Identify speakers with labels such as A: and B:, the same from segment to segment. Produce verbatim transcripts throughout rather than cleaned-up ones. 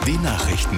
A: Die Nachrichten.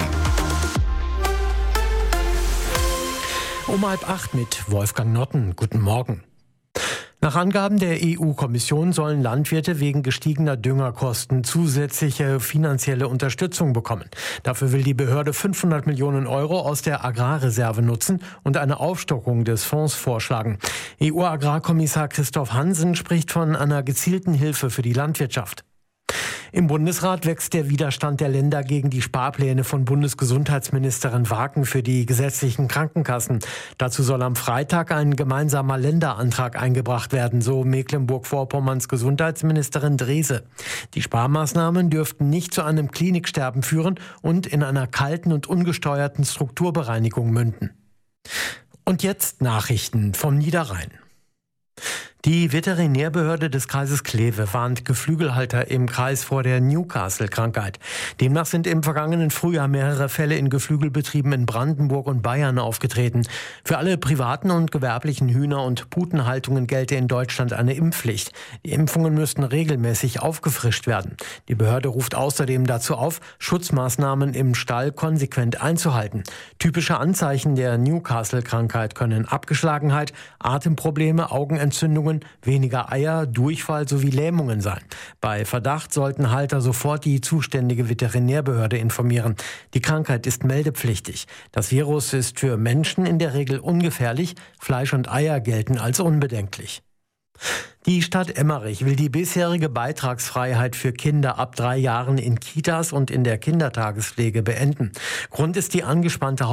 B: Um halb acht mit Wolfgang Notten. Guten Morgen. Nach Angaben der E U-Kommission sollen Landwirte wegen gestiegener Düngerkosten zusätzliche finanzielle Unterstützung bekommen. Dafür will die Behörde fünfhundert Millionen Euro aus der Agrarreserve nutzen und eine Aufstockung des Fonds vorschlagen. E U-Agrarkommissar Christoph Hansen spricht von einer gezielten Hilfe für die Landwirtschaft. Im Bundesrat wächst der Widerstand der Länder gegen die Sparpläne von Bundesgesundheitsministerin Waken für die gesetzlichen Krankenkassen. Dazu soll am Freitag ein gemeinsamer Länderantrag eingebracht werden, so Mecklenburg-Vorpommerns Gesundheitsministerin Drese. Die Sparmaßnahmen dürften nicht zu einem Kliniksterben führen und in einer kalten und ungesteuerten Strukturbereinigung münden. Und jetzt Nachrichten vom Niederrhein. Die Veterinärbehörde des Kreises Kleve warnt Geflügelhalter im Kreis vor der Newcastle-Krankheit. Demnach sind im vergangenen Frühjahr mehrere Fälle in Geflügelbetrieben in Brandenburg und Bayern aufgetreten. Für alle privaten und gewerblichen Hühner- und Putenhaltungen gelte in Deutschland eine Impfpflicht. Die Impfungen müssten regelmäßig aufgefrischt werden. Die Behörde ruft außerdem dazu auf, Schutzmaßnahmen im Stall konsequent einzuhalten. Typische Anzeichen der Newcastle-Krankheit können Abgeschlagenheit, Atemprobleme, Augenentzündungen, weniger Eier, Durchfall sowie Lähmungen sein. Bei Verdacht sollten Halter sofort die zuständige Veterinärbehörde informieren. Die Krankheit ist meldepflichtig. Das Virus ist für Menschen in der Regel ungefährlich. Fleisch und Eier gelten als unbedenklich. Die Stadt Emmerich will die bisherige Beitragsfreiheit für Kinder ab drei Jahren in Kitas und in der Kindertagespflege beenden. Grund ist die angespannte